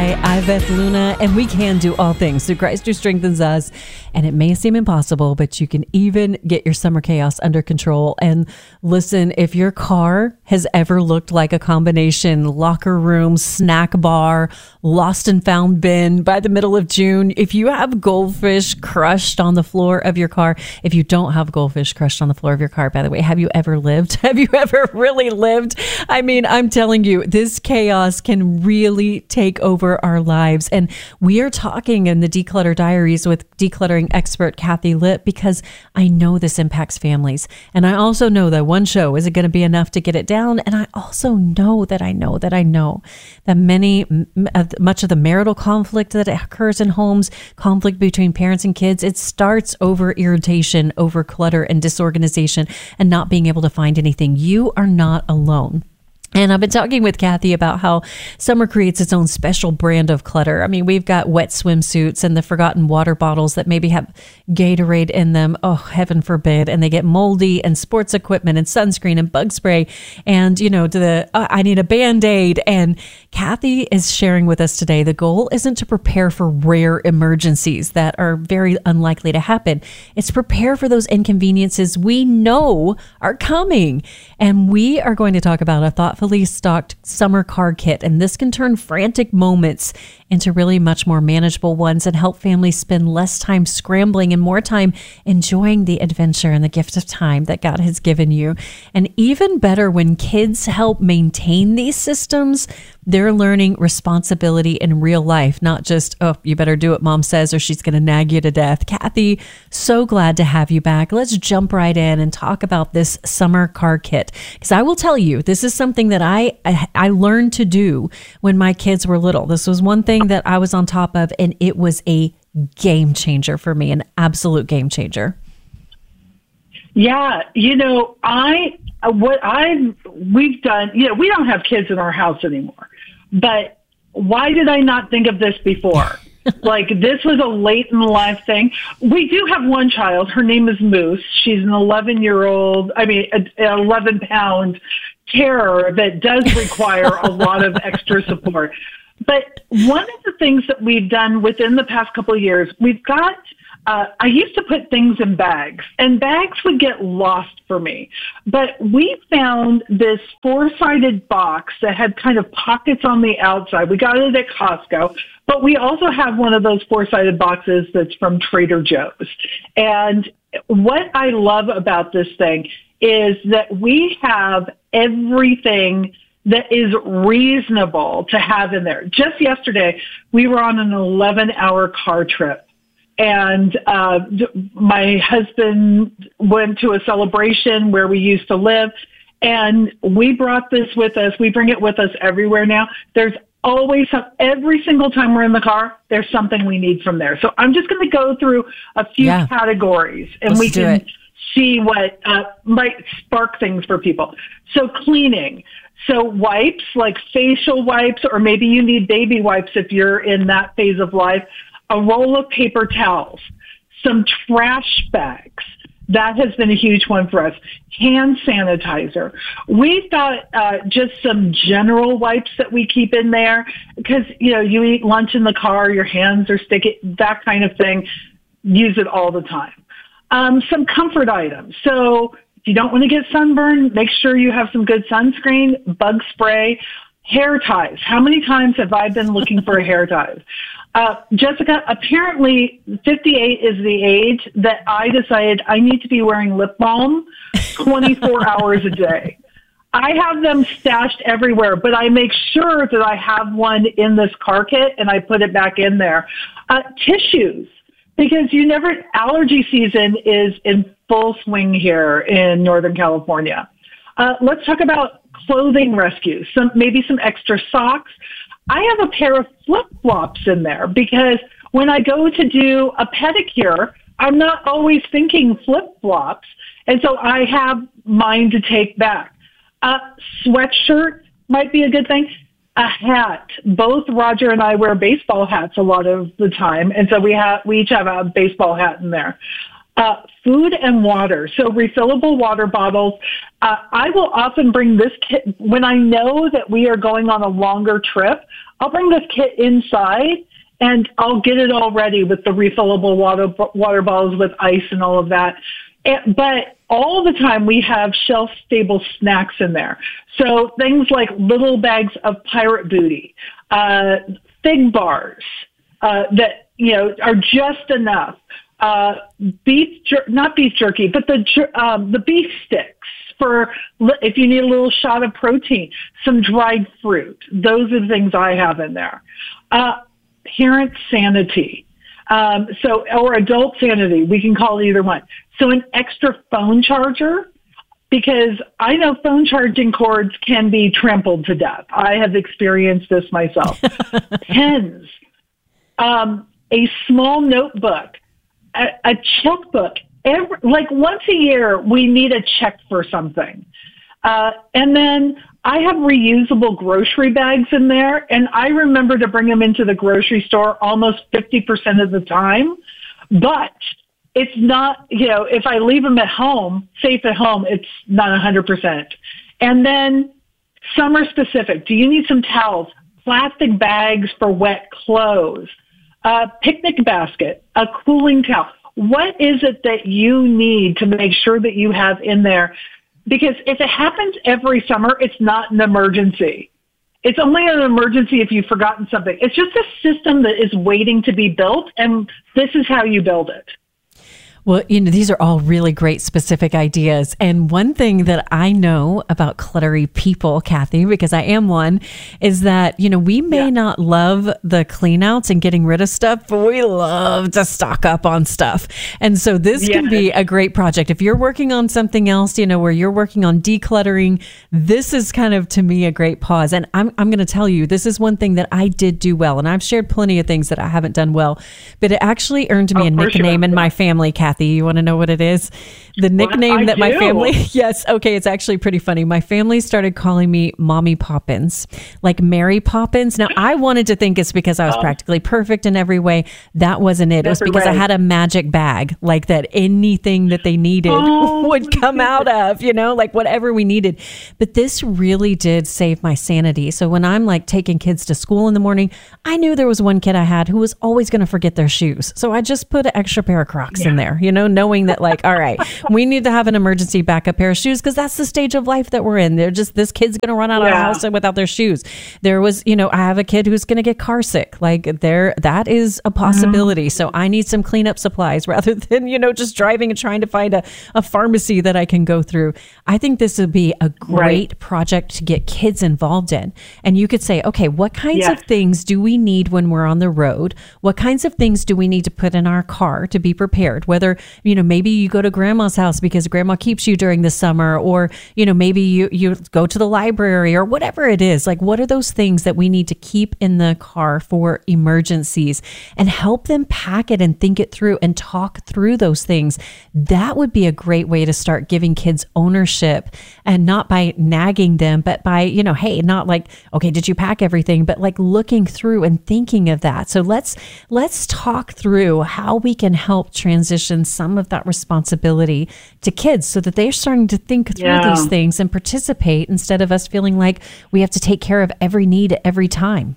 today. I'm Beth Luna, and we can do all things through Christ who strengthens us. And it may seem impossible, but you can even get your summer chaos under control. And listen, if your car has ever looked like a combination locker room, snack bar, lost and found bin by the middle of June, if you have goldfish crushed on the floor of your car, if you don't have goldfish crushed on the floor of your car, by the way, have you ever lived? Have you ever really lived? I mean, I'm telling you, this chaos can really take over our lives. And we are talking in the Declutter Diaries with decluttering expert Kathy Lipp, because I know this impacts families. And I also know that one show isn't going to be enough to get it down. And I also know that much of the marital conflict that occurs in homes, conflict between parents and kids, it starts over irritation, over clutter and disorganization, and not being able to find anything. You are not alone. And I've been talking with Kathy about how summer creates its own special brand of clutter. I mean, we've got wet swimsuits and the forgotten water bottles that maybe have Gatorade in them. Oh, heaven forbid. And they get moldy, and sports equipment and sunscreen and bug spray. And, I need a Band-Aid. And Kathy is sharing with us today, the goal isn't to prepare for rare emergencies that are very unlikely to happen. It's prepare for those inconveniences we know are coming. And we are going to talk about a thoughtfully stocked summer car kit. And this can turn frantic moments into really much more manageable ones and help families spend less time scrambling and more time enjoying the adventure and the gift of time that God has given you. And even better, when kids help maintain these systems, they're learning responsibility in real life, not just, oh, you better do what mom says or she's going to nag you to death. Kathy, so glad to have you back. Let's jump right in and talk about this summer car kit. Because I will tell you, this is something that I learned to do when my kids were little. This was one thing that I was on top of, and it was a game changer for me, an absolute game changer. Yeah, we've done, we don't have kids in our house anymore, but why did I not think of this before? Like, this was a late in life thing. We do have one child. Her name is Moose. She's an 11-pound terror that does require a lot of extra support. But one of the things that we've done within the past couple of years, we've got, I used to put things in bags, and bags would get lost for me. But we found this 4-sided box that had kind of pockets on the outside. We got it at Costco, but we also have one of those 4-sided boxes that's from Trader Joe's. And what I love about this thing is that we have everything that is reasonable to have in there. Just yesterday, we were on an 11-hour car trip. And my husband went to a celebration where we used to live, and we brought this with us. We bring it with us everywhere now. There's always every single time we're in the car, there's something we need from there. So I'm just going to go through a few categories, and we can see what might spark things for people. So cleaning. So wipes, like facial wipes, or maybe you need baby wipes if you're in that phase of life. A roll of paper towels, some trash bags. That has been a huge one for us. Hand sanitizer. We've got just some general wipes that we keep in there because, you eat lunch in the car, your hands are sticky, that kind of thing. Use it all the time. Some comfort items. So if you don't want to get sunburned, make sure you have some good sunscreen, bug spray, hair ties. How many times have I been looking for a hair tie? Jessica, apparently 58 is the age that I decided I need to be wearing lip balm 24 hours a day. I have them stashed everywhere, but I make sure that I have one in this car kit and I put it back in there. Tissues, because allergy season is in full swing here in Northern California. Let's talk about clothing rescues, maybe some extra socks. I have a pair of flip-flops in there because when I go to do a pedicure, I'm not always thinking flip-flops. And so I have mine to take back. A sweatshirt might be a good thing. A hat. Both Roger and I wear baseball hats a lot of the time. And so we each have a baseball hat in there. Food and water. So refillable water bottles. I will often bring this kit when I know that we are going on a longer trip. I'll bring this kit inside and I'll get it all ready with the refillable water bottles with ice and all of that. But all the time we have shelf-stable snacks in there. So things like little bags of Pirate Booty, fig bars that are just enough. Not beef jerky, but the beef sticks for if you need a little shot of protein, some dried fruit. Those are the things I have in there. Parent sanity. Or adult sanity. We can call it either one. So an extra phone charger, because I know phone charging cords can be trampled to death. I have experienced this myself. Pens, a small notebook, a checkbook. Once a year, we need a check for something. And then I have reusable grocery bags in there, and I remember to bring them into the grocery store almost 50% of the time. But it's not, if I leave them at home, safe at home, it's not 100%. And then summer specific. Do you need some towels? Plastic bags for wet clothes, a picnic basket, a cooling towel. What is it that you need to make sure that you have in there? Because if it happens every summer, it's not an emergency. It's only an emergency if you've forgotten something. It's just a system that is waiting to be built, and this is how you build it. Well, these are all really great specific ideas. And one thing that I know about cluttery people, Kathy, because I am one, is that, we may not love the clean outs and getting rid of stuff, but we love to stock up on stuff. And so this can be a great project. If you're working on something else, where you're working on decluttering, this is kind of, to me, a great pause. And I'm going to tell you, this is one thing that I did do well. And I've shared plenty of things that I haven't done well, but it actually earned me a nickname in my family, Kathy. You want to know what it is? The nickname that my family, yes. Okay. It's actually pretty funny. My family started calling me Mommy Poppins, like Mary Poppins. Now I wanted to think it's because I was practically perfect in every way. That wasn't it. It was because I had a magic bag, like that anything that they needed would come out of, like whatever we needed. But this really did save my sanity. So when I'm like taking kids to school in the morning, I knew there was one kid I had who was always going to forget their shoes. So I just put an extra pair of Crocs in there, knowing that all right, we need to have an emergency backup pair of shoes because that's the stage of life that we're in. This kid's going to run out of the house without their shoes. There was, I have a kid who's going to get car sick. That is a possibility. So I need some cleanup supplies rather than, just driving and trying to find a pharmacy that I can go through. I think this would be a great project to get kids involved in. And you could say, okay, what kinds of things do we need when we're on the road? What kinds of things do we need to put in our car to be prepared? Whether, maybe you go to grandma's house because grandma keeps you during the summer, or, maybe you go to the library or whatever it is. What are those things that we need to keep in the car for emergencies, and help them pack it and think it through and talk through those things? That would be a great way to start giving kids ownership, and not by nagging them, but by, hey, not okay, did you pack everything? But looking through and thinking of that. So let's talk through how we can help transition some of that responsibility to kids so that they're starting to think through these things and participate, instead of us feeling like we have to take care of every need at every time.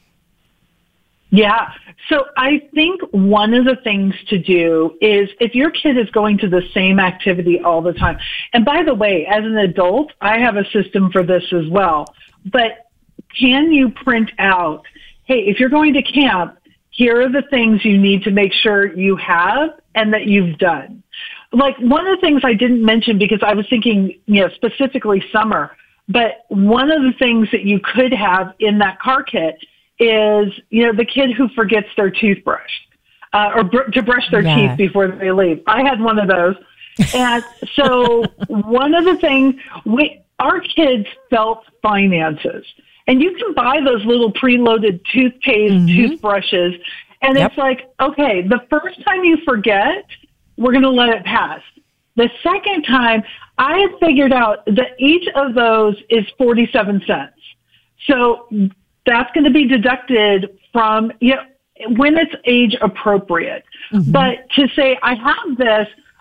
Yeah. So I think one of the things to do is, if your kid is going to the same activity all the time, and by the way, as an adult, I have a system for this as well, but can you print out, hey, if you're going to camp, here are the things you need to make sure you have and that you've done. One of the things I didn't mention, because I was thinking, specifically summer, but one of the things that you could have in that car kit is, the kid who forgets their toothbrush, to brush their teeth before they leave. I had one of those. And so one of the things, our kids felt finances. And you can buy those little preloaded toothpaste, toothbrushes. And it's okay, the first time you forget, we're going to let it pass. The second time, I had figured out that each of those is 47 cents. So that's going to be deducted from, when it's age appropriate. But to say, I have this,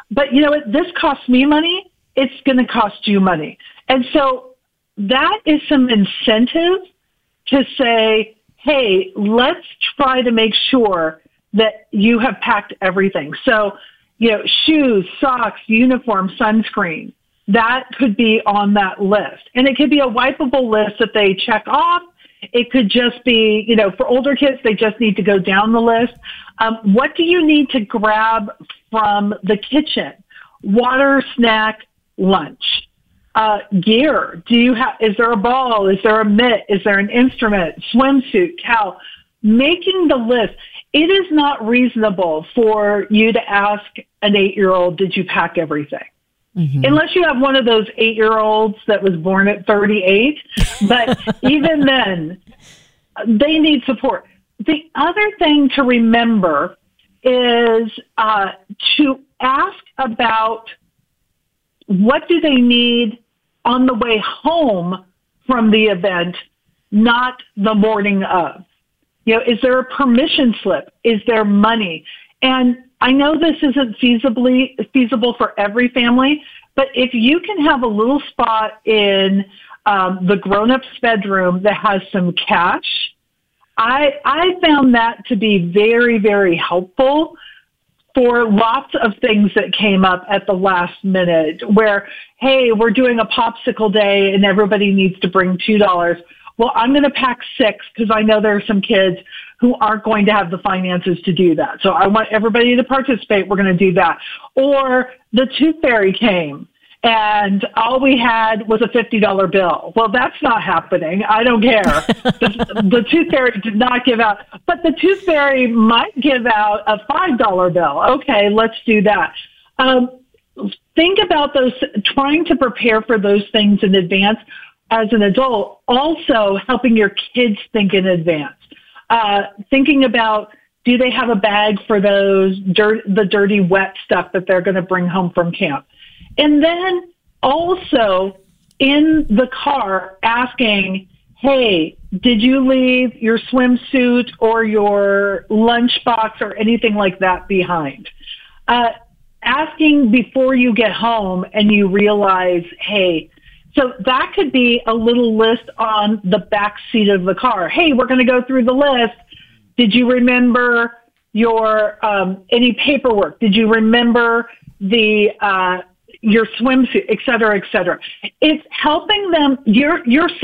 but you know what? This costs me money. It's going to cost you money. And so that is some incentive to say, hey, let's try to make sure that you have packed everything. So, you know, shoes, socks, uniform, sunscreen, that could be on that list. And it could be a wipeable list that they check off. It could just be, you know, for older kids, they just need to go down the list. What do you need to grab from the kitchen? Water, snack, lunch. Gear. Is there a ball? Is there a mitt? Is there an instrument? Swimsuit, towel? Making the list. It is not reasonable for you to ask an 8-year-old, did you pack everything? Mm-hmm. Unless you have one of those 8-year-olds that was born at 38. But even then, they need support. The other thing to remember is to ask about what do they need on the way home from the event, not the morning of. You know, is there a permission slip? Is there money? And I know this isn't feasible for every family, but if you can have a little spot in the grown-up's bedroom that has some cash, I found that to be very, very helpful for lots of things that came up at the last minute where, hey, we're doing a popsicle day and everybody needs to bring $2. Well, I'm going to pack 6 because I know there are some kids who aren't going to have the finances to do that. So I want everybody to participate. We're going to do that. Or the Tooth Fairy came and all we had was a $50 bill. Well, that's not happening. I don't care. The Tooth Fairy did not give out, but the Tooth Fairy might give out a $5 bill. Okay, let's do that. Think about those, trying to prepare for those things in advance as an adult, also helping your kids think in advance. Thinking about, do they have a bag for the dirty, wet stuff that they're going to bring home from camp? And then also in the car asking, hey, did you leave your swimsuit or your lunchbox or anything like that behind? Asking before you get home and you realize, hey, so that could be a little list on the back seat of the car. Hey, we're going to go through the list. Did you remember your any paperwork? Did you remember your swimsuit, et cetera, et cetera? It's helping them. You're